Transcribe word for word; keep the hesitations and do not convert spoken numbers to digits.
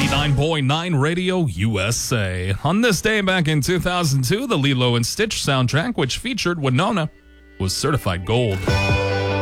ninety-nine point nine Radio U S A. On this day back in two thousand two, the Lilo and Stitch soundtrack, which featured Winona, was certified gold.